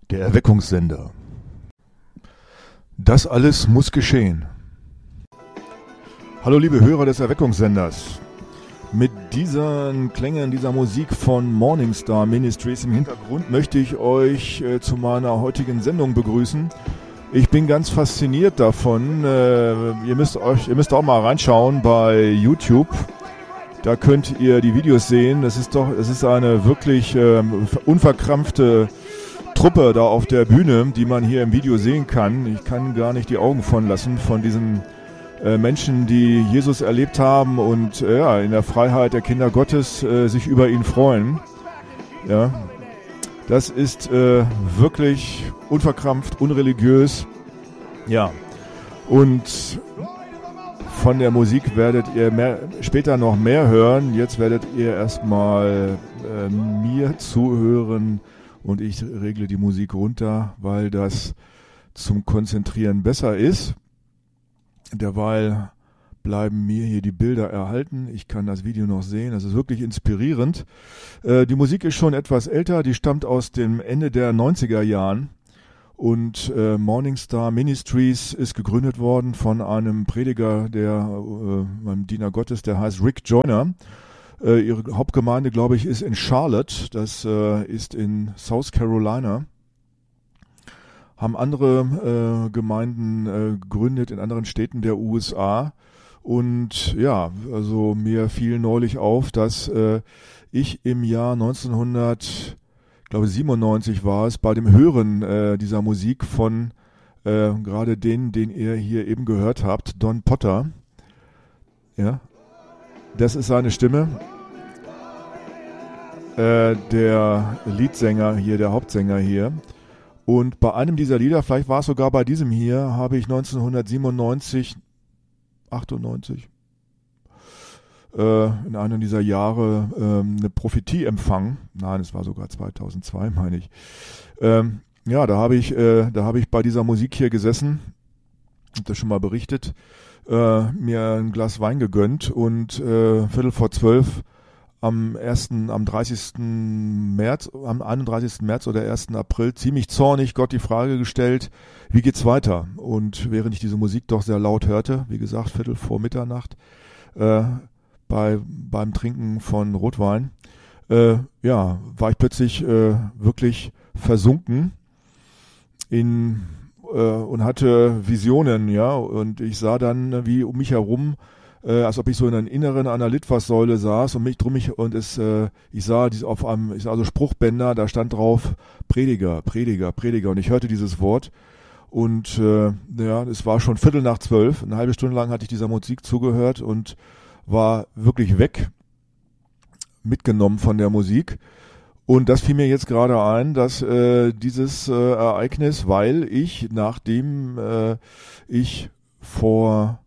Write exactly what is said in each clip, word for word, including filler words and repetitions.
Der Erweckungssender. Das alles muss geschehen. Hallo liebe Hörer des Erweckungssenders. Mit diesen Klängen, dieser Musik von Morningstar Ministries im Hintergrund möchte ich euch äh, zu meiner heutigen Sendung begrüßen. Ich bin ganz fasziniert davon. Äh, ihr müsst euch, ihr müsst auch mal reinschauen bei YouTube. Da könnt ihr die Videos sehen. Es ist doch, es ist eine wirklich äh, unverkrampfte Truppe da auf der Bühne, die man hier im Video sehen kann. Ich kann gar nicht die Augen von lassen von diesen äh, Menschen, die Jesus erlebt haben und äh, ja, in der Freiheit der Kinder Gottes äh, sich über ihn freuen. Ja, das ist äh, wirklich unverkrampft, unreligiös. Ja, und von der Musik werdet ihr mehr, später noch mehr hören. Jetzt werdet ihr erstmal äh, mir zuhören. Und ich regle die Musik runter, weil das zum Konzentrieren besser ist. Derweil bleiben mir hier die Bilder erhalten. Ich kann das Video noch sehen. Das ist wirklich inspirierend. Äh, die Musik ist schon etwas älter. Die stammt aus dem Ende der neunziger Jahren. Und äh, Morningstar Ministries ist gegründet worden von einem Prediger, der, äh, einem Diener Gottes, der heißt Rick Joyner. Äh, ihre Hauptgemeinde, glaube ich, ist in Charlotte, das äh, ist in South Carolina. Haben andere äh, Gemeinden äh, gegründet in anderen Städten der U S A. Und ja, also mir fiel neulich auf, dass äh, ich im Jahr neunzehnhundertsiebenundneunzig, glaube siebenundneunzig war es, bei dem Hören äh, dieser Musik von äh, gerade den, den ihr hier eben gehört habt, Don Potter, ja, das ist seine Stimme. Äh, der Leadsänger hier, der Hauptsänger hier. Und bei einem dieser Lieder, vielleicht war es sogar bei diesem hier, habe ich neunzehnhundertsiebenundneunzig, achtundneunzig, äh, in einem dieser Jahre äh, eine Prophetie empfangen. Nein, es war sogar zweitausendzwei, meine ich. Ähm, ja, da habe ich, äh, da habe ich bei dieser Musik hier gesessen, hab das schon mal berichtet, Äh, mir ein Glas Wein gegönnt und äh, Viertel vor zwölf am ersten, am dreißigsten März, am einunddreißigsten März oder ersten April ziemlich zornig Gott die Frage gestellt, wie geht's weiter? Und während ich diese Musik doch sehr laut hörte, wie gesagt, Viertel vor Mitternacht, äh, bei, beim Trinken von Rotwein, äh, ja, war ich plötzlich äh, wirklich versunken in und hatte Visionen, ja, und ich sah dann, wie um mich herum, äh, als ob ich so in einer inneren einer Litfaßsäule saß und mich drum mich und es, äh, ich sah dies auf einem, ich sah also Spruchbänder, da stand drauf Prediger, Prediger, Prediger und ich hörte dieses Wort und äh, ja, es war schon Viertel nach zwölf, eine halbe Stunde lang hatte ich dieser Musik zugehört und war wirklich weg, mitgenommen von der Musik. Und das fiel mir jetzt gerade ein, dass äh, dieses äh, Ereignis, weil ich, nachdem äh, ich vor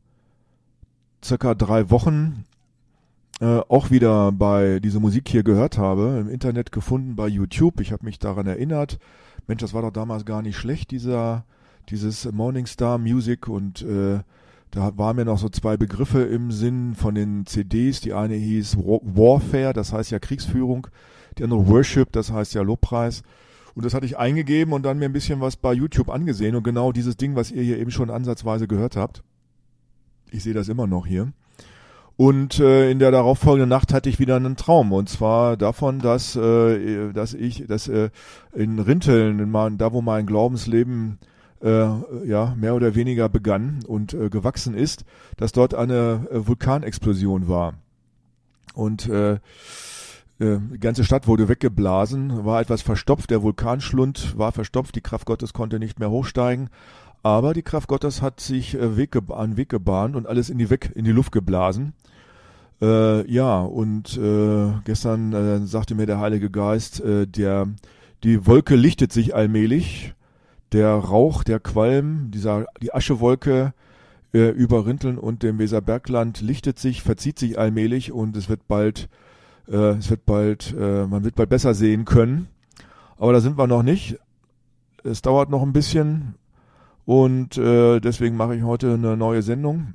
circa drei Wochen äh, auch wieder bei dieser Musik hier gehört habe, im Internet gefunden bei YouTube, ich habe mich daran erinnert, Mensch, das war doch damals gar nicht schlecht, dieser dieses Morningstar Music und äh, da waren mir noch so zwei Begriffe im Sinn von den C Ds, die eine hieß Warfare, das heißt ja Kriegsführung, die andere Worship, das heißt ja Lobpreis. Und das hatte ich eingegeben und dann mir ein bisschen was bei YouTube angesehen. Und genau dieses Ding, was ihr hier eben schon ansatzweise gehört habt. Ich sehe das immer noch hier. Und äh, in der darauffolgenden Nacht hatte ich wieder einen Traum. Und zwar davon, dass, äh, dass ich, dass äh, in Rinteln, in mein, da wo mein Glaubensleben äh, ja mehr oder weniger begann und äh, gewachsen ist, dass dort eine äh, Vulkanexplosion war. Und äh, die ganze Stadt wurde weggeblasen, war etwas verstopft, der Vulkanschlund war verstopft, die Kraft Gottes konnte nicht mehr hochsteigen, aber die Kraft Gottes hat sich äh, Weg ge- einen Weg gebahnt und alles in die, Weg, in die Luft geblasen. Äh, ja, und äh, gestern äh, sagte mir der Heilige Geist, äh, der, die Wolke lichtet sich allmählich, der Rauch, der Qualm, dieser, die Aschewolke äh, über Rinteln und dem Weserbergland lichtet sich, verzieht sich allmählich und es wird bald Äh, es wird bald, äh, man wird bald besser sehen können. Aber da sind wir noch nicht. Es dauert noch ein bisschen und äh, deswegen mache ich heute eine neue Sendung,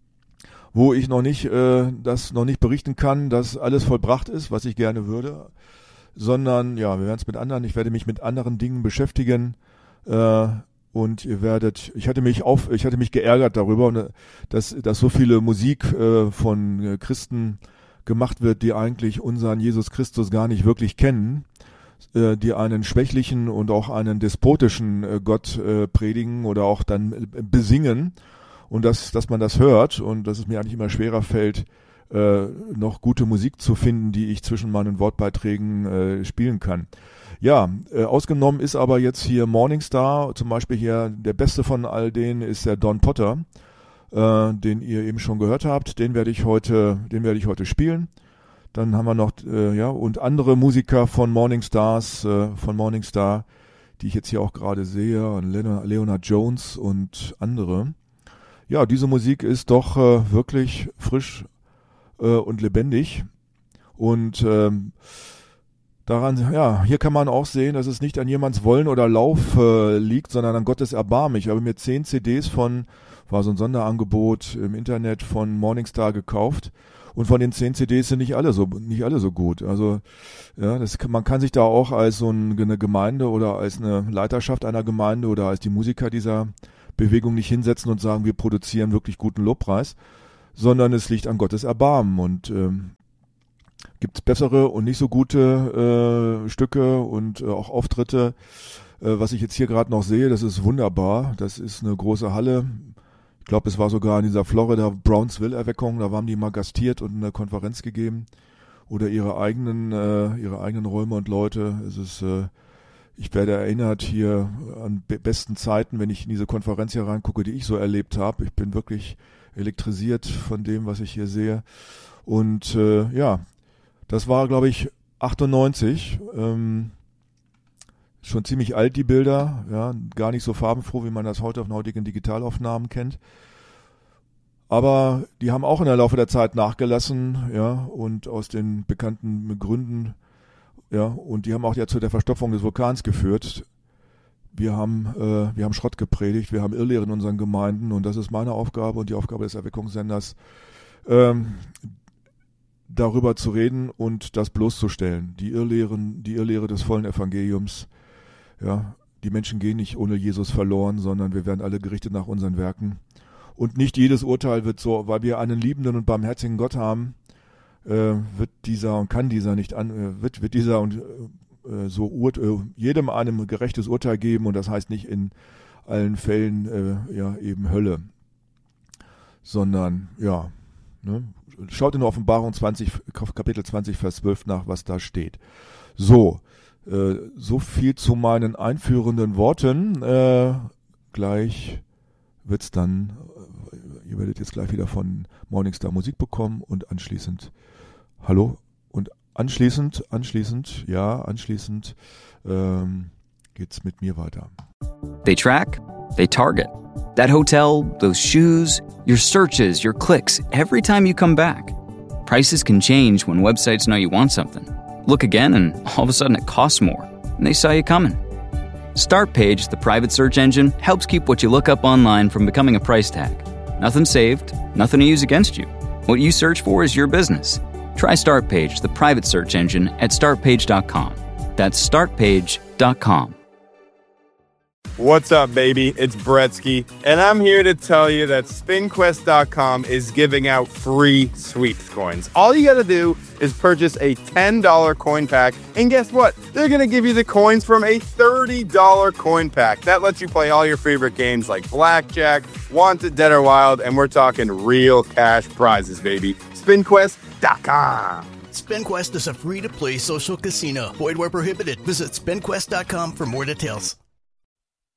wo ich noch nicht, äh, das noch nicht berichten kann, dass alles vollbracht ist, was ich gerne würde, sondern ja, wir werden es mit anderen, ich werde mich mit anderen Dingen beschäftigen, äh, und ihr werdet, ich hatte mich auf, ich hatte mich geärgert darüber, dass, dass so viele Musik äh, von Christen gemacht wird, die eigentlich unseren Jesus Christus gar nicht wirklich kennen, äh, die einen schwächlichen und auch einen despotischen äh, Gott äh, predigen oder auch dann äh, besingen, und dass, dass man das hört und dass es mir eigentlich immer schwerer fällt, äh, noch gute Musik zu finden, die ich zwischen meinen Wortbeiträgen äh, spielen kann. Ja, äh, ausgenommen ist aber jetzt hier Morningstar, zum Beispiel hier der beste von all denen ist der Don Potter, äh, den ihr eben schon gehört habt. Den werde ich heute, den werde ich heute spielen. Dann haben wir noch äh, ja und andere Musiker von Morningstars, äh, von Morningstar, die ich jetzt hier auch gerade sehe, und Leonard Jones und andere. Ja, diese Musik ist doch äh, wirklich frisch äh, und lebendig, und ähm, daran, ja, hier kann man auch sehen, dass es nicht an jemands Wollen oder Lauf äh, liegt, sondern an Gottes Erbarmen. Ich habe mir zehn C Ds von, war so ein Sonderangebot im Internet von Morningstar gekauft, und von den zehn C Ds sind nicht alle so, nicht alle so gut. Also, ja, das kann, man kann sich da auch als so ein, eine Gemeinde oder als eine Leiterschaft einer Gemeinde oder als die Musiker dieser Bewegung nicht hinsetzen und sagen, wir produzieren wirklich guten Lobpreis, sondern es liegt an Gottes Erbarmen, und ähm, gibt es bessere und nicht so gute äh, Stücke und äh, auch Auftritte. Äh, was ich jetzt hier gerade noch sehe, das ist wunderbar. Das ist eine große Halle. Ich glaube, es war sogar in dieser Florida Brownsville-Erweckung. Da waren die mal gastiert und eine Konferenz gegeben. Oder ihre eigenen, äh, ihre eigenen Räume und Leute. Es ist, äh, ich werde erinnert hier an be- besten Zeiten, wenn ich in diese Konferenz hier reingucke, die ich so erlebt habe. Ich bin wirklich elektrisiert von dem, was ich hier sehe. Und äh, ja, das war, glaube ich, achtundneunzig, ähm, schon ziemlich alt, die Bilder, ja, gar nicht so farbenfroh, wie man das heute auf den heutigen Digitalaufnahmen kennt. Aber die haben auch in der Laufe der Zeit nachgelassen, ja, und aus den bekannten Gründen, ja, und die haben auch ja zu der Verstopfung des Vulkans geführt. Wir haben, äh, wir haben Schrott gepredigt, wir haben Irrlehre in unseren Gemeinden, und das ist meine Aufgabe und die Aufgabe des Erweckungssenders, ähm, darüber zu reden und das bloßzustellen. Die Irrlehren, die Irrlehre des vollen Evangeliums. Ja, die Menschen gehen nicht ohne Jesus verloren, sondern wir werden alle gerichtet nach unseren Werken. Und nicht jedes Urteil wird so, weil wir einen liebenden und barmherzigen Gott haben, äh, wird dieser und kann dieser nicht an, äh, wird, wird dieser und äh, so ur, äh, jedem einem gerechtes Urteil geben, und das heißt nicht in allen Fällen äh, ja eben Hölle, sondern ja, ne? Schaut in Offenbarung zwanzig, Kapitel zwanzig, Vers zwölf nach, was da steht. So, äh, so viel zu meinen einführenden Worten. Äh, gleich wird's dann, äh, ihr werdet jetzt gleich wieder von Morningstar Musik bekommen, und anschließend, hallo, und anschließend, anschließend, ja, anschließend ähm, geht's mit mir weiter. They track, they target. That hotel, those shoes, your searches, your clicks, every time you come back. Prices can change when websites know you want something. Look again and all of a sudden it costs more, and they saw you coming. Startpage, the private search engine, helps keep what you look up online from becoming a price tag. Nothing saved, nothing to use against you. What you search for is your business. Try Startpage, the private search engine, at start page dot com. That's start page dot com. What's up, baby? It's Bretsky, and I'm here to tell you that spin quest dot com is giving out free sweeps coins. All you gotta do is purchase a ten dollar coin pack, and guess what? They're gonna give you the coins from a thirty dollar coin pack. That lets you play all your favorite games like Blackjack, Wanted, Dead or Wild, and we're talking real cash prizes, baby. spin quest dot com. SpinQuest is a free-to-play social casino. Void where prohibited. Visit spin quest dot com for more details.